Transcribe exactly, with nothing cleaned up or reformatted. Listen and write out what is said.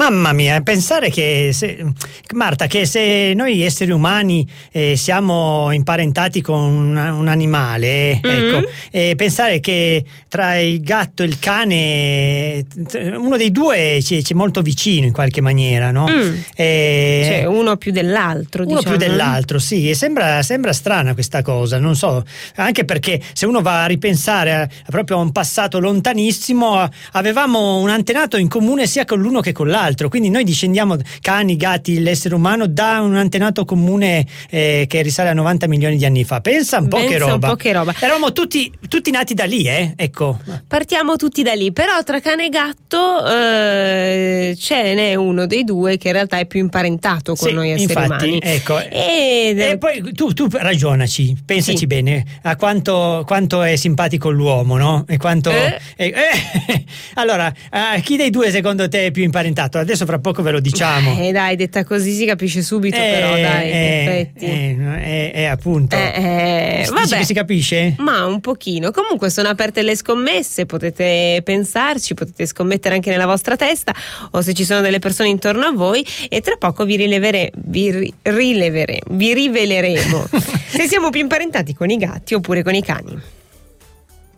Mamma mia, pensare che se, Marta, che se noi esseri umani eh, siamo imparentati con un, un animale, mm-hmm. ecco, e pensare che tra il gatto e il cane uno dei due ci è molto vicino in qualche maniera, no? Mm. E, cioè uno più dell'altro, uno diciamo. più dell'altro, sì, e sembra, sembra strana questa cosa, non so, anche perché se uno va a ripensare a, a proprio a un passato lontanissimo, avevamo un antenato in comune sia con l'uno che con l'altro, quindi noi discendiamo, cani, gatti, l'essere umano, da un antenato comune eh, che risale a novanta milioni di anni fa. Pensa un po' Pensa che roba. un po' che roba. Eravamo tutti, tutti nati da lì, eh? Ecco. Partiamo tutti da lì, però tra cane e gatto eh, ce n'è uno dei due che in realtà è più imparentato con sì, noi esseri infatti, umani. Ecco. Ed... E poi tu, tu ragionaci, pensaci sì. bene a quanto, quanto è simpatico l'uomo, no? E quanto eh? Eh, eh, allora, eh, chi dei due secondo te è più imparentato? Adesso fra poco ve lo diciamo. Eh dai, detta così si capisce subito, eh, però dai, eh, in effetti. Eh, eh, eh, appunto. Eh, eh, Dici vabbè, che si capisce? Ma un pochino. Comunque sono aperte le scommesse, potete pensarci, potete scommettere anche nella vostra testa o se ci sono delle persone intorno a voi, e tra poco vi rilevere, vi ri, rilevere, vi riveleremo se siamo più imparentati con i gatti oppure con i cani.